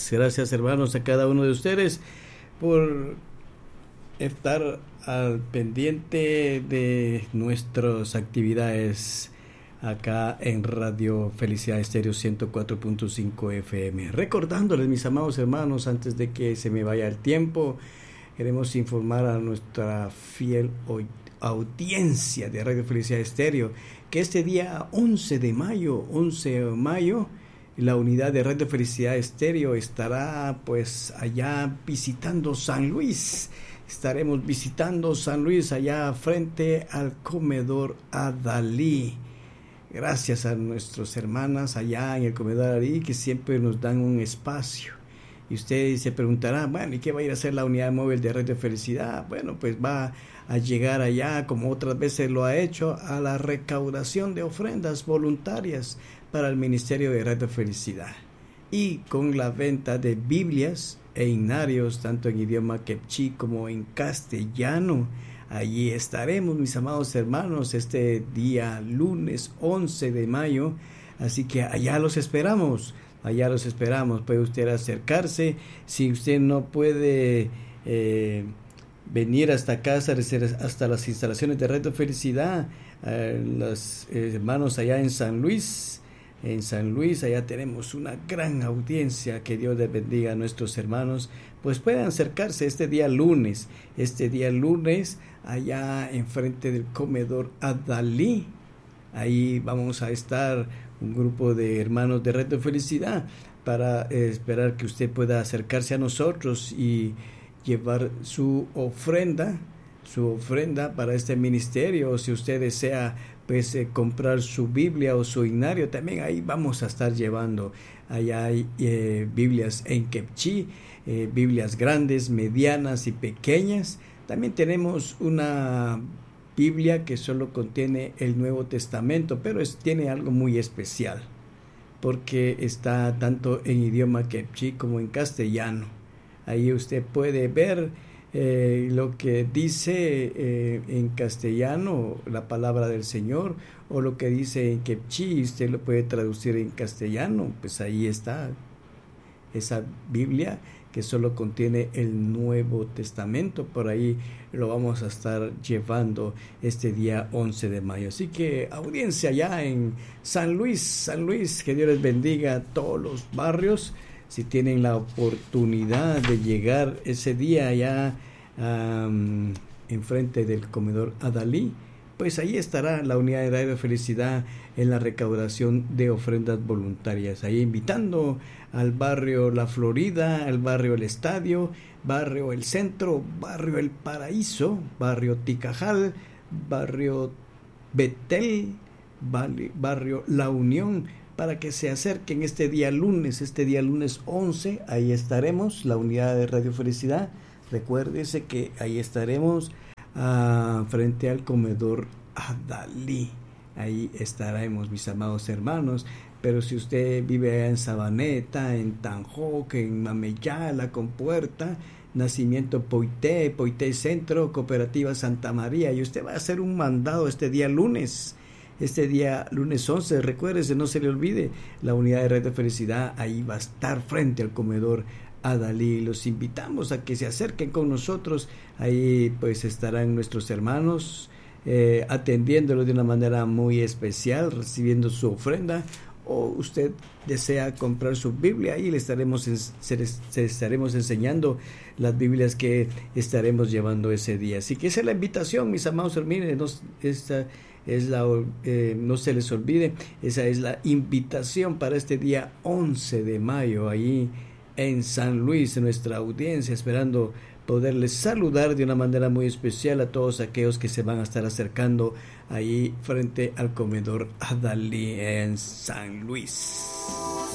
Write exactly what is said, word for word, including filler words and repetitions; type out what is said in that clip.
Gracias, gracias hermanos a cada uno de ustedes por estar al pendiente de nuestras actividades acá en Radio Felicidad Estéreo ciento cuatro punto cinco F M. Recordándoles, mis amados hermanos, antes de que se me vaya el tiempo, queremos informar a nuestra fiel audiencia de Radio Felicidad Estéreo que este día once de mayo, once de mayo, la unidad de Radio Felicidad Estéreo estará pues allá visitando San Luis. Estaremos visitando San Luis allá frente al comedor Adalí. Gracias a nuestras hermanas allá en el comedor Adalí que siempre nos dan un espacio. Y usted se preguntará, bueno, ¿y qué va a ir a hacer la unidad móvil de Radio Felicidad? Bueno, pues va a llegar allá, como otras veces lo ha hecho, a la recaudación de ofrendas voluntarias para el Ministerio de Radio Felicidad. Y con la venta de Biblias e himnarios, tanto en idioma quechí como en castellano. Allí estaremos, mis amados hermanos, este día lunes once de mayo. Así que allá los esperamos. Allá los esperamos, puede usted acercarse. Si usted no puede eh, venir hasta acá, hasta las instalaciones de Radio Felicidad, eh, los eh, hermanos allá en San Luis, en San Luis, allá tenemos una gran audiencia, que Dios les bendiga a nuestros hermanos, pues pueden acercarse este día lunes, este día lunes, allá enfrente del comedor Adalí. Ahí vamos a estar un grupo de hermanos de Radio Felicidad para eh, esperar que usted pueda acercarse a nosotros y llevar su ofrenda, su ofrenda para este ministerio. O si usted desea pues eh, comprar su Biblia o su himnario, también ahí vamos a estar llevando. Allá hay eh, Biblias en quechí, eh, Biblias grandes, medianas y pequeñas. También tenemos una Biblia que solo contiene el Nuevo Testamento, pero es, tiene algo muy especial, porque está tanto en idioma quechí como en castellano. Ahí usted puede ver eh, lo que dice eh, en castellano, la palabra del Señor, o lo que dice en quechí, usted lo puede traducir en castellano. Pues ahí está esa Biblia que solo contiene el Nuevo Testamento. Por ahí lo vamos a estar llevando este día once de mayo. Así que audiencia allá en San Luis, San Luis, que Dios les bendiga a todos los barrios. Si tienen la oportunidad de llegar ese día allá um, enfrente del comedor Adalí, pues ahí estará la unidad de Radio Felicidad en la recaudación de ofrendas voluntarias, ahí invitando al barrio La Florida, al barrio El Estadio, barrio El Centro, barrio El Paraíso, barrio Ticajal, barrio Betel, barrio La Unión, para que se acerquen este día lunes, este día lunes once, ahí estaremos, la unidad de Radio Felicidad. Recuérdese que ahí estaremos uh, frente al comedor Adalí. Ahí estaremos, mis amados hermanos. Pero si usted vive allá en Sabaneta, en Tanjoque, en Mameyá, La Compuerta, Nacimiento Poité, Poité Centro, Cooperativa Santa María, y usted va a hacer un mandado este día lunes, este día lunes once, recuérdese, no se le olvide, la unidad de Radio Felicidad ahí va a estar frente al comedor Adalí. Los invitamos a que se acerquen con nosotros. Ahí pues estarán nuestros hermanos eh, atendiéndolo de una manera muy especial, recibiendo su ofrenda. O usted desea comprar su Biblia, ahí le estaremos en, se, les, se estaremos enseñando las Biblias que estaremos llevando ese día. Así que esa es la invitación, mis amados hermanos. Esta es la, eh, no se les olvide, esa es la invitación para este día once de mayo, ahí en San Luis, en nuestra audiencia, esperando poderles saludar de una manera muy especial a todos aquellos que se van a estar acercando ahí frente al comedor Adalí en San Luis.